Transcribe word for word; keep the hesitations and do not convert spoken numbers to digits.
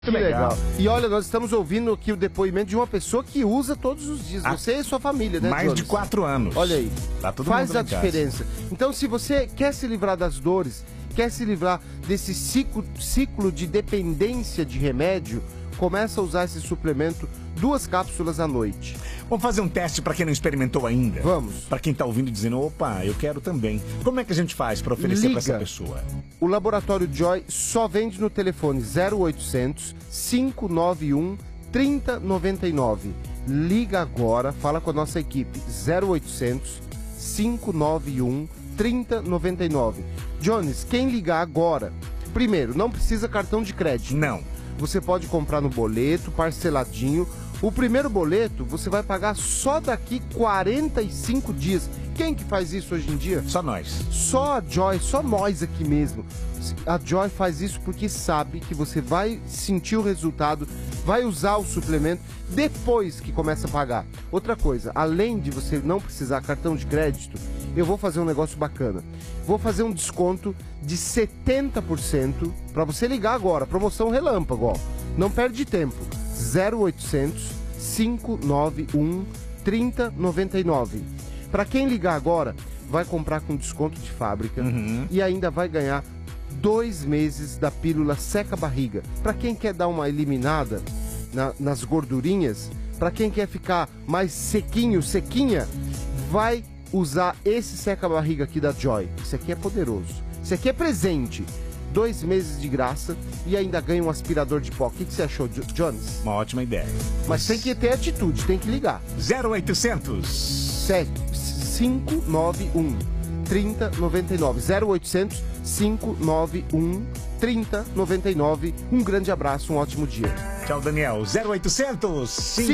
Que legal. E olha, nós estamos ouvindo aqui o depoimento de uma pessoa que usa todos os dias. Ah, você e sua família, né, Mais Jones? de quatro anos. Olha aí. Tá todo Faz mundo a em casa. diferença. Então, se você quer se livrar das dores, quer se livrar desse ciclo, ciclo de dependência de remédio, começa a usar esse suplemento, duas cápsulas à noite. Vamos fazer um teste para quem não experimentou ainda? Vamos. Para quem tá ouvindo dizendo, opa, eu quero também. Como é que a gente faz para oferecer para essa pessoa? O Laboratório Joy só vende no telefone zero oitocentos, cinco nove um, três zero nove nove. Liga agora, fala com a nossa equipe. zero oitocentos, cinco nove um, três zero nove nove. Jones, quem ligar agora, primeiro, não precisa cartão de crédito. Não. Você pode comprar no boleto, parceladinho. O primeiro boleto você vai pagar só daqui quarenta e cinco dias. Quem que faz isso hoje em dia? Só nós. Só a Joy, só nós aqui mesmo. A Joy faz isso porque sabe que você vai sentir o resultado, vai usar o suplemento depois que começa a pagar. Outra coisa, além de você não precisar cartão de crédito, eu vou fazer um negócio bacana. Vou fazer um desconto de setenta por cento para você ligar agora. Promoção relâmpago, ó. Não perde tempo. zero oitocentos, cinco nove um, três zero nove nove. Para quem ligar agora, vai comprar com desconto de fábrica Uhum. e ainda vai ganhar dois meses da pílula seca barriga. Para quem quer dar uma eliminada na, nas gordurinhas, para quem quer ficar mais sequinho, sequinha, vai usar esse seca barriga aqui da Joy. Isso aqui é poderoso. Isso aqui é presente. Dois meses de graça e ainda ganha um aspirador de pó. O que, que você achou, Jo- Jones? Uma ótima ideia. Mas tem que ter atitude, tem que ligar. zero oitocentos. sete cinco nove um, três zero nove nove. zero oitocentos, cinco nove um, três zero nove nove. Um grande abraço, um ótimo dia. Tchau, Daniel. zero oitocentos.